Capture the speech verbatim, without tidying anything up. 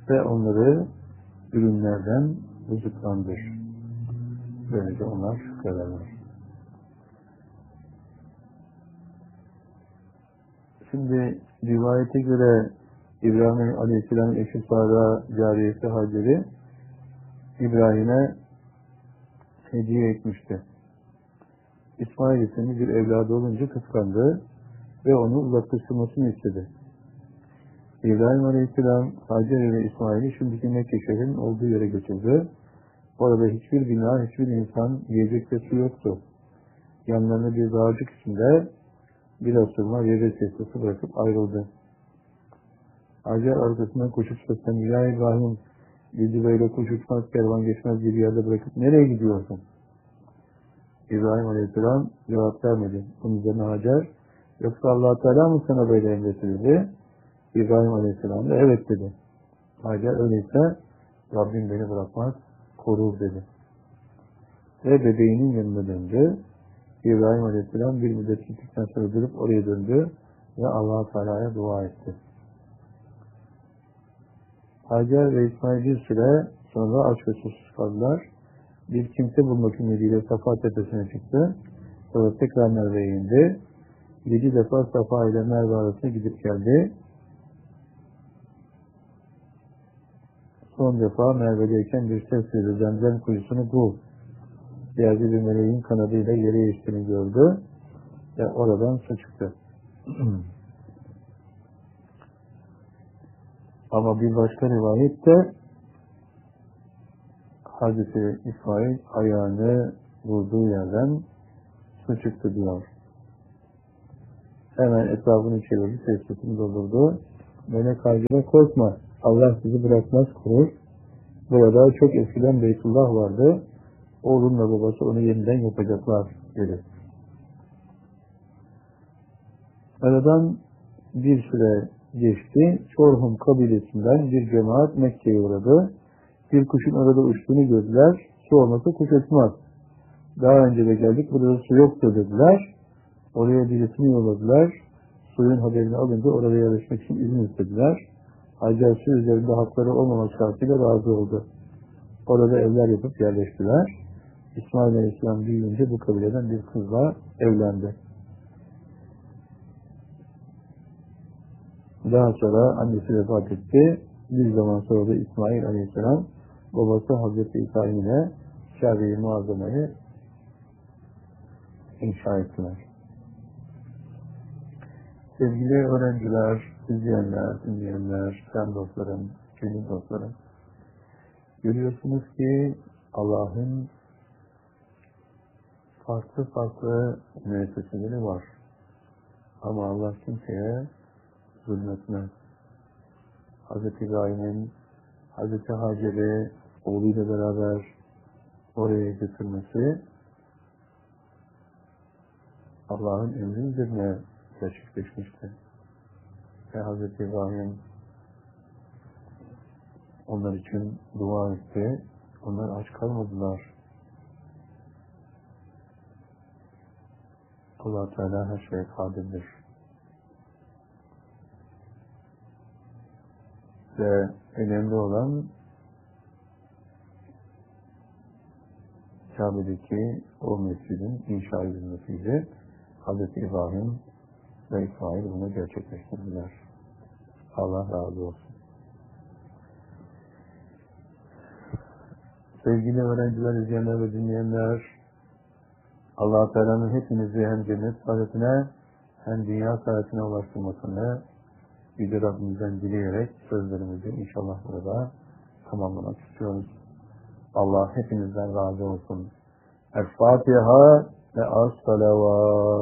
ve onları ürünlerden rızıklandır. Böylece onlar şükrederler. Şimdi rivayete göre İbrahim Aleyhisselam'ın eşi Sara cariyesi Hacer'i İbrahim'e hediye etmişti. İsmail isimli bir evladı olunca kıskandı ve onu uzaklaştırmasını istedi. İbrahim Aleyhisselam Hacer ve İsmail'i şimdiki Mekke şehrinin olduğu yere götürdü. Orada hiçbir bina, hiçbir insan, yiyecek ve su yoktu. Yanlarında bir dağcık içinde biraz sonra yere sesli bırakıp ayrıldı. Hacer arkasından koşup seslendi. Ya İbrahim, bizi böyle kuş uçmaz, kervan geçmez bir yerde bırakıp nereye gidiyorsun? İbrahim Aleyhisselam cevap vermedi. Bunun üzerine Hacer, yoksa Allah Teala mı sana böyle emretti dedi. İbrahim Aleyhisselam da evet dedi. Hacer öyleyse Rabbim beni bırakmaz, korur dedi. Ve bebeğinin yanına döndü. İbrahim Aleyhisselam bir müddet gittikten sonra durup oraya döndü ve Allah Teala'ya dua etti. Hacer ve İsmail bir süre sonra aç ve susuz kaldılar. Bir kimse bulmak ümidiyle Safa tepesine çıktı. Sonra tekrar Merve'ye indi. Yedi defa Safa ile Merve arasına gidip geldi. Son defa Merve'deyken bir ses verdi. Zemzem kuyusunu bul. Yerde bir meleğin kanadıyla yere eştiğini gördü. Ve oradan su çıktı. Ama bir başka rivayette Hazreti İsmail ayağını vurduğu yerden su çıktı diyor. Hemen etrafını çevirdi, sesini doldurdu. Melek Hacer'e korkma, Allah sizi bırakmaz, korur. Burada çok eskiden Beytullah vardı. Oğlunla babası onu yeniden yapacaklar dedi. Aradan bir süre geçti. Çorhum kabilesinden bir cemaat Mekke'ye uğradı. Bir kuşun orada uçtuğunu gördüler. Su olmasa kuş uçmaz. Daha önce de geldik, burada su yoktu dediler. Oraya birisini yolladılar. Suyun haberini alınca orada yerleşmek için izin istediler. Hacer su üzerinde hakları olmamak şartıyla razı oldu. Orada evler yapıp yerleştiler. İsmail Aleyhisselam büyüyünce bu kabileden bir kızla evlendi. Daha sonra annesi vefat etti. Bir zaman sonra da İsmail Aleyhisselam babası Hazreti İbrahim ile Kabe-i Muazzama'yı inşa ettiler. Sevgili öğrenciler, izleyenler, dinleyenler, can dostlarım, gönül dostlarım, görüyorsunuz ki Allah'ın farklı farklı müesseseleri var. Ama Allah kimseye zulmetmez. Hazreti İbrahim'in Hazreti Hacer'i oğluyla beraber oraya götürmesi Allah'ın emri üzerine gerçekleşmişti. Ve Hazreti İbrahim onlar için dua etti. Onlar aç kalmadılar. Allah Teala her şeye kadirdir. Ve önemli olan Kabe'deki o mescidin inşa edilmesiydi. Hazreti İbrahim ve İsmail bunu gerçekleştirdiler. Allah razı olsun. Sevgili öğrenciler, izleyenler ve dinleyenler, Allah-u Teala'nın hepinizi hem cennet saadetine hem dünya saadetine ulaştırmasını Yüce Rabbimizden dileyerek sözlerimizi inşallah burada tamamlamak istiyoruz. Allah hepinizden razı olsun. El-Fatiha ve as-salavat.